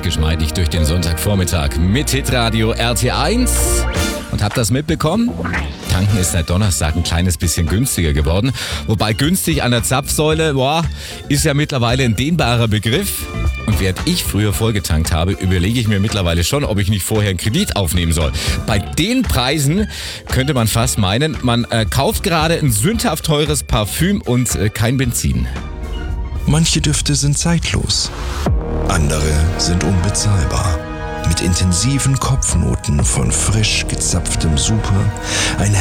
geschmeidig durch den Sonntagvormittag mit Hitradio RT1. Und habt das mitbekommen? Tanken ist seit Donnerstag ein kleines bisschen günstiger geworden. Wobei günstig an der Zapfsäule, ist ja mittlerweile ein dehnbarer Begriff. Und während ich früher vollgetankt habe, überlege ich mir mittlerweile schon, ob ich nicht vorher einen Kredit aufnehmen soll. Bei den Preisen könnte man fast meinen, man kauft gerade ein sündhaft teures Parfüm und kein Benzin. Manche Düfte sind zeitlos, andere sind unbezahlbar. Mit intensiven Kopfnoten von frisch gezapftem Super, ein